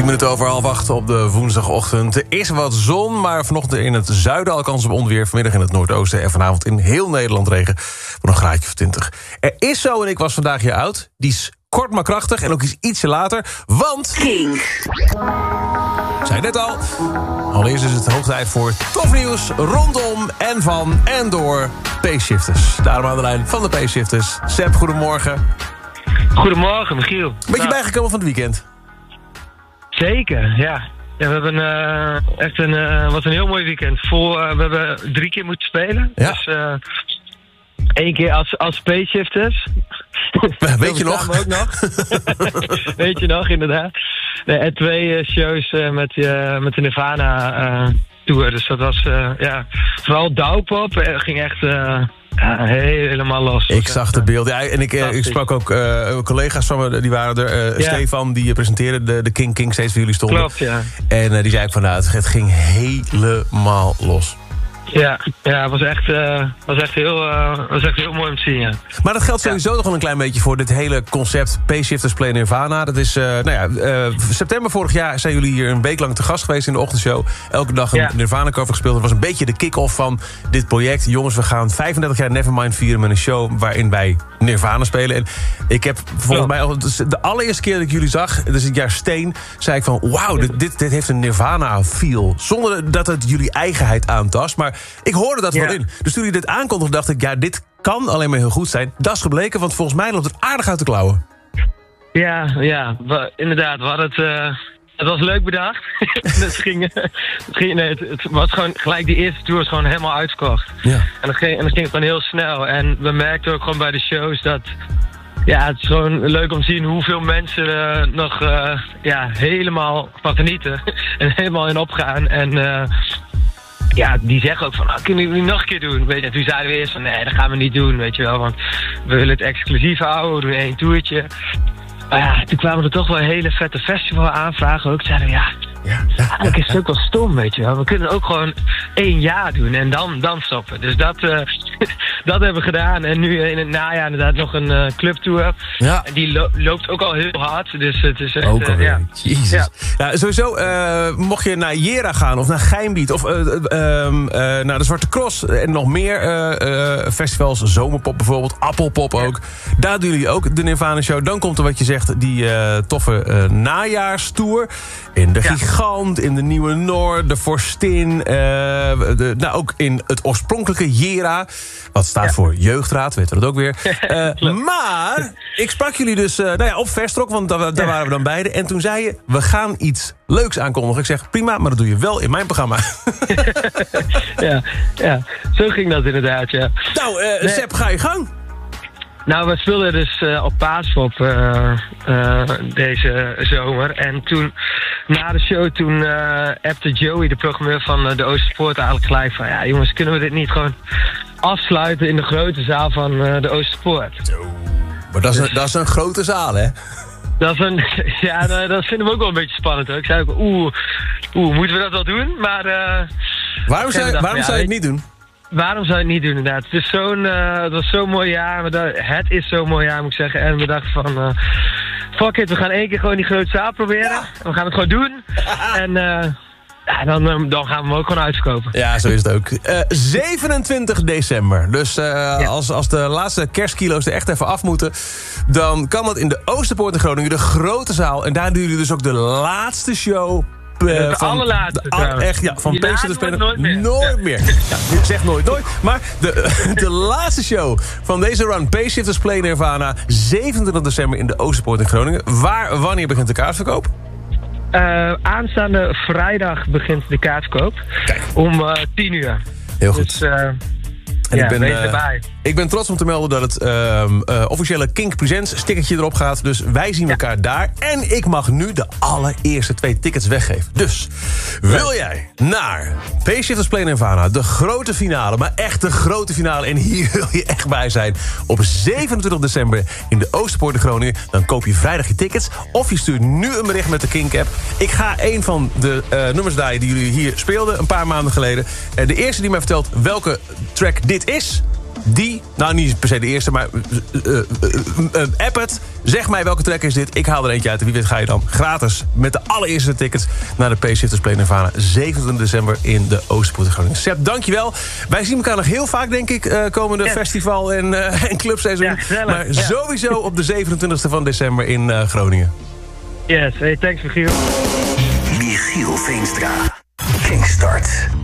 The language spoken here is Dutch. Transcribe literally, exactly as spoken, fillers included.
tien minuten over half acht op de woensdagochtend. Er is wat zon, maar vanochtend in het zuiden al kans op onweer. Vanmiddag in het noordoosten en vanavond in heel Nederland regen. Voor een graadje of twintig. Er is zo en ik was vandaag jaar oud. Die is kort maar krachtig en ook iets ietsje later. Want... Kink. Ik zei net al. Allereerst is het hoog tijd voor tof nieuws rondom en van en door Pace-shifters. Daarom aan de lijn van de Pace-shifters. Seb, goedemorgen. Goedemorgen, Michiel. Beetje nou. bijgekomen van het weekend? Zeker, ja. ja we hebben uh, echt een, uh, wat een heel mooi weekend. Vol, uh, we hebben drie keer moeten spelen. Ja. Dus uh, één keer als, als Pace-shifters. Weet je nog? Ook nog. Weet je nog, inderdaad. Nee, en twee uh, shows uh, met, uh, met de Nirvana uh, tour. Dus dat was, uh, ja, vooral Douwpop. Uh, ging echt... Uh, Ja, helemaal los. Ik zag de beelden. Ja, en ik, ik sprak ook uh, collega's van me, die waren er. Uh, ja. Stefan, die presenteerde de, de King King steeds voor jullie stonden. Klopt, ja. En uh, die zei ook van, nou, het, het ging helemaal los. Ja, ja, het was echt, uh, was echt, heel, uh, was echt heel mooi om te zien, ja. Maar dat geldt sowieso ja. nog wel een klein beetje voor dit hele concept Pace-shifters Play Nirvana. Dat is, uh, nou ja, uh, september vorig jaar zijn jullie hier een week lang te gast geweest in de ochtendshow. Elke dag een ja. Nirvana-cover gespeeld. Dat was een beetje de kick-off van dit project. Jongens, we gaan vijfendertig jaar Nevermind vieren met een show waarin wij Nirvana spelen. En ik heb volgens mij al de allereerste keer dat ik jullie zag, dus het jaar Steen, zei ik van, wauw, dit, dit, dit heeft een Nirvana-feel. Zonder dat het jullie eigenheid aantast, maar ik hoorde dat ja. wel in. Dus toen jullie dit aankondigde, dacht ik, ja, dit kan alleen maar heel goed zijn. Dat is gebleken, want volgens mij loopt het aardig uit de klauwen. Ja, ja, we, inderdaad. We hadden het, uh, het was leuk bedacht. het, ging, het, ging, nee, het, het was gewoon gelijk, die eerste tour was gewoon helemaal uitverkocht. Ja. En dan ging, en dan ging het gewoon heel snel. En we merkten ook gewoon bij de shows dat... Ja, het is gewoon leuk om te zien hoeveel mensen uh, nog uh, ja, helemaal van genieten. en helemaal in opgaan. En... Uh, Ja, die zeggen ook van, nou, kunnen jullie nog een keer doen? Weet je, en toen zeiden we eerst van, nee, dat gaan we niet doen, weet je wel. Want we willen het exclusief houden, we doen één toertje. Maar ja, toen kwamen er toch wel hele vette festival aanvragen ook. Zeiden we, ja, ja, ja eigenlijk is het ook wel stom, weet je wel. We kunnen ook gewoon één jaar doen en dan, dan stoppen. Dus dat, uh, dat hebben we gedaan. En nu in het najaar inderdaad nog een uh, clubtour. Ja. En die lo- loopt ook al heel hard. Dus het is echt... Ook alweer. Uh, ja. Jezus. Ja. Nou, sowieso, uh, mocht je naar Jera gaan of naar Geimbiet of uh, uh, uh, naar de Zwarte Cross en nog meer uh, uh, festivals, Zomerpop bijvoorbeeld, Appelpop ook. Ja. Daar doen jullie ook de Nirvana Show. Dan komt er wat je zegt, die uh, toffe uh, najaarstour. In de ja. Gigant, in de Nieuwe Noord, de Vorstin. Uh, de, nou, ook in het oorspronkelijke Jera. Wat staat ja. voor jeugdraad, weten we dat ook weer. Uh, maar ik sprak jullie dus uh, nou ja, op Verstrock, want daar, daar ja. waren we dan beide. En toen zei je, we gaan iets leuks aankondigen. Ik zeg, prima, maar dat doe je wel in mijn programma. ja, ja, zo ging dat inderdaad, ja. Nou, uh, nee. Seb, ga je gang. Nou, we speelden dus uh, op Paaspop uh, uh, deze zomer. En toen, na de show, toen uh, appte Joey, de programmeur van uh, de Oosterpoort, eigenlijk gelijk van... Ja, jongens, kunnen we dit niet gewoon afsluiten in de grote zaal van uh, de Oosterpoort? Zo. Maar dat is, dus, een, dat is een grote zaal, hè? Dat is een... Ja, nou, dat vinden we ook wel een beetje spannend, hoor. Ik zei ook, oeh, oeh, moeten we dat wel doen? Maar... Uh, waarom zou, dacht, waarom ja, zou je het niet doen? Waarom zou je het niet doen, inderdaad? Het is zo'n, uh, het was zo'n mooi jaar. Het is zo'n mooi jaar, moet ik zeggen. En we dachten van... Uh, fuck it, we gaan één keer gewoon die grote zaal proberen. Ja. We gaan het gewoon doen. en uh, ja, dan, dan gaan we hem ook gewoon uitverkopen. Ja, zo is het ook. Uh, zevenentwintig december. Dus uh, ja. als, als de laatste kerstkilo's er echt even af moeten... dan kan dat in de Oosterpoort in Groningen, de grote zaal. En daar doen jullie dus ook de laatste show... Uh, de van, allerlaatste de, al, echt, ja, van Pace te spelen. Nooit meer. Nooit meer. Ja, ik zeg nooit nooit. Maar de, de laatste show van deze run, Pace-shifters Play Nirvana, zevenentwintig december in de Oosterpoort in Groningen. Waar, wanneer begint de kaartverkoop? Uh, aanstaande vrijdag begint de kaartverkoop. Kijk. Om uh, tien uur. Heel goed. Dus, uh, En ja, ik, ben, wees uh, erbij. ik ben trots om te melden dat het uh, uh, officiële Kink Presents stickertje erop gaat. Dus wij zien ja. elkaar daar. En ik mag nu de allereerste twee tickets weggeven. Dus wil jij naar Pace-shifters Play Nirvana, de grote finale, maar echt de grote finale, en hier wil je echt bij zijn, op zevenentwintig december in de Oosterpoort in Groningen, dan koop je vrijdag je tickets. Of je stuurt nu een bericht met de Kink-app. Ik ga een van de uh, nummers draaien die jullie hier speelden een paar maanden geleden. Uh, de eerste die mij vertelt welke track dit is, Die, nou niet per se de eerste, maar uh, uh, uh, uh, app het. Zeg mij welke track is dit. Ik haal er eentje uit en wie weet ga je dan gratis met de allereerste tickets naar de Pacesetters Play Nirvana. zevenentwintig december in de Oosterpoort in Groningen. Sepp, dankjewel. Wij zien elkaar nog heel vaak, denk ik, uh, komende yes. festival en, uh, en clubseizoen. Ja, maar ja. sowieso op de zevenentwintigste van december in uh, Groningen. Yes, hey, thanks Michiel. Michiel Veenstra. Kickstart.